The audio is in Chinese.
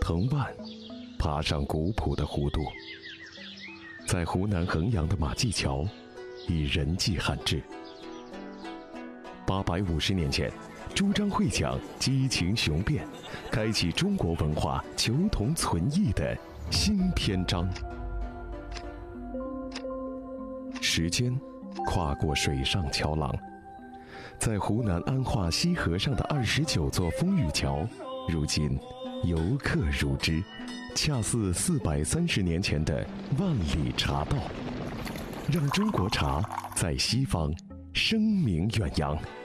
藤蔓，爬上古朴的弧度。在湖南衡阳的马驥桥，以人迹罕至。850年前，朱张会讲激情雄辩，开启中国文化求同存异的新篇章。时间跨过水上桥廊，在湖南安化西河上的29座风雨桥，如今游客如织，恰似430年前的万里茶道，让中国茶在西方声名远扬。